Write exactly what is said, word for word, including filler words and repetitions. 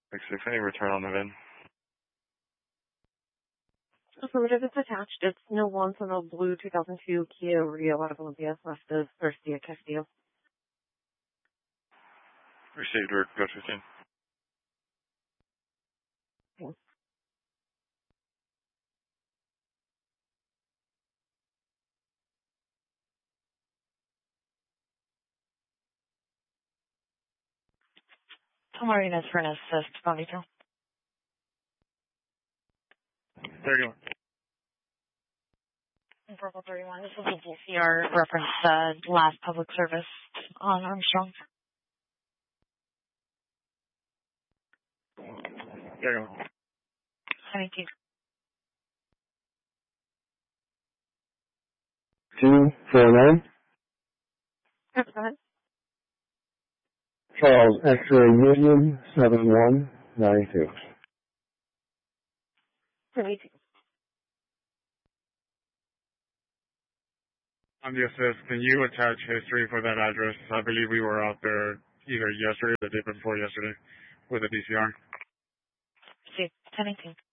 six six, any return on the V I N? Affirmative, it's attached. It's no one Sentinel Blue two thousand two Kia Rio out of Olympia, left of Garcia Castillo. Received, or go fifteen. Yeah. Tomarina's for an assist, Bonito. thirty-one. Purple thirty-one, this is a D C R reference, uh, last public service on Armstrong. thirty-one. Thank you. two four nine. That's fine. Charles X-ray Union seven one nine two. twenty-two. On the assist, can you attach history for that address? I believe we were out there either yesterday or the day before yesterday with a D C R. See, ten eighteen.